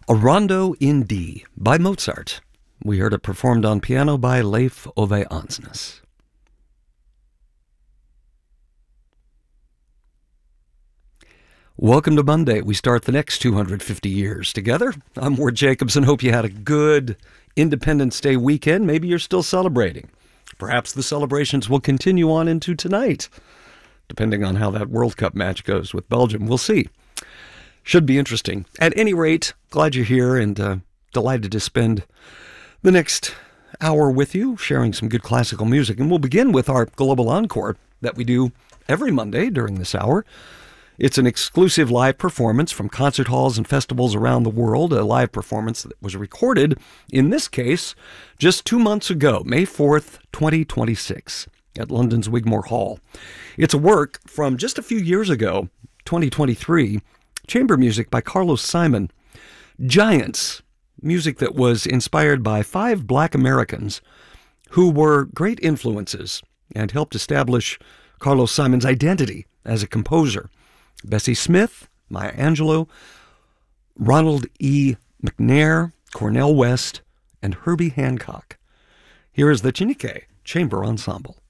A Rondo in D by Mozart. We heard it performed on piano by Leif Ove Ansnes. Welcome to Monday. We start the next 250 years together. I'm Ward Jacobson. Hope you had a good Independence Day weekend. Maybe you're still celebrating. Perhaps the celebrations will continue on into tonight, depending on how that World Cup match goes with Belgium. We'll see. Should be interesting. At any rate, glad you're here and delighted to spend the next hour with you, sharing some good classical music. And we'll begin with our Global Encore that we do every Monday during this hour. It's an exclusive live performance from concert halls and festivals around the world, a live performance that was recorded, in this case, just 2 months ago, May 4th, 2026, at London's Wigmore Hall. It's a work from just a few years ago, 2023, chamber music by Carlos Simon. Giants, music that was inspired by 5 Black Americans who were great influences and helped establish Carlos Simon's identity as a composer. Bessie Smith, Maya Angelou, Ronald E. McNair, Cornel West, and Herbie Hancock. Here is the Chiniquet Chamber Ensemble.